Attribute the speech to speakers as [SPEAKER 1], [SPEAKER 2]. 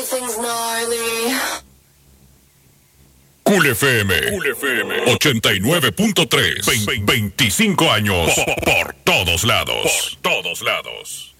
[SPEAKER 1] everything's gnarly.
[SPEAKER 2] Cool FM 89.3. 25 años por todos lados.